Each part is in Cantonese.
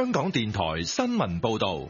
香港電台新聞報道。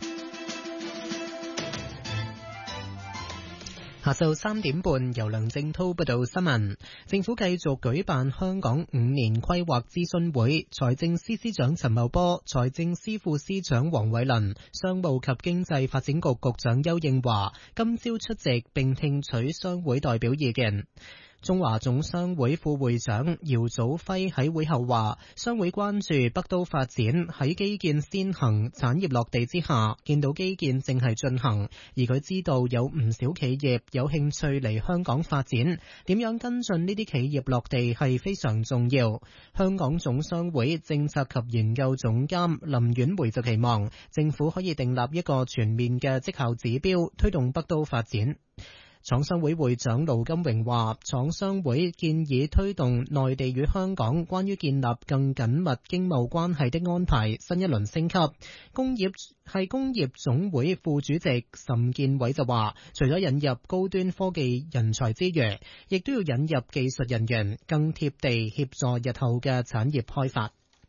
下晝3點半，由梁正濤報道新聞。政府繼續舉辦香港5年規劃諮詢會，財政司司長陳茂波、財政司副司長黃偉綸、商務及經濟發展局局長邱應華今朝出席並聽取商會代表意見。中華總商會副會長姚祖輝喺會後話，商會關注北都發展喺基建先行、產業落地之下，見到基建正係進行，而佢知道有唔少企業有興趣嚟香港發展，點樣跟進呢啲企業落地係非常重要。香港總商會政策及研究總監林婉梅就期望政府可以訂立一個全面嘅績效指標，推動北都發展。廠商會會長盧金榮話，廠商會建議推動內地與香港關於建立更緊密經貿關係的安排新一輪升級。工業總會副主席岑建偉就話，除咗引入高端科技人才之餘，亦都要引入技術人員，更貼地協助日後嘅產業開發。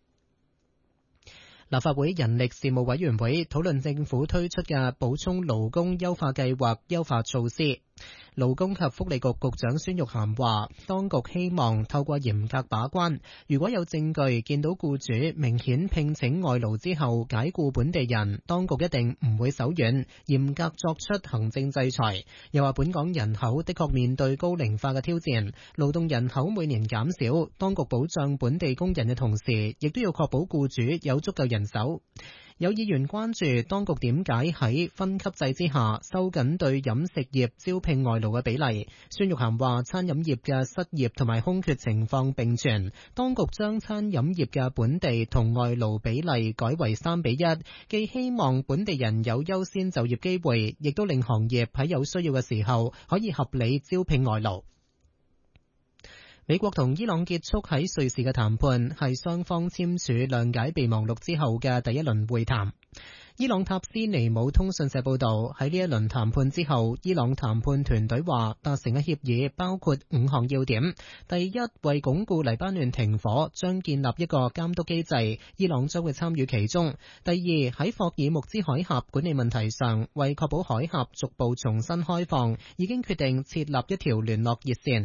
立法會人力事務委員會討論政府推出嘅補充勞工優化計劃優化措施。勞工及福利局局長孫玉菡話，當局希望透過嚴格把關，如果有證據見到僱主明顯聘請外勞之後解僱本地人，當局一定唔會手軟，嚴格作出行政制裁。又話本港人口的確面對高齡化嘅挑戰，勞動人口每年減少，當局保障本地工人嘅同時，亦都要確保僱主有足夠人手。有議員關注當局點解喺分級制之下收緊對飲食業招聘外勞嘅比例。孫玉菡話，餐飲業嘅失業同埋空缺情況並存，當局將餐飲業嘅本地同外勞比例改為3:1，既希望本地人有優先就業機會，亦都令行業喺有需要嘅時候可以合理招聘外勞。美國同伊朗結束喺瑞士嘅談判，係雙方簽署諒解備忘錄之後嘅第一輪會談。伊朗塔斯尼姆通訊社報道，喺呢一輪談判之後，伊朗談判團隊話達成嘅協議包括5項要點。第一，為鞏固黎巴嫩停火，將建立一個監督機制，伊朗將會參與其中。第二，喺霍爾木茲海峽管理問題上，為確保海峽逐步重新開放，已經決定設立一條聯絡熱線。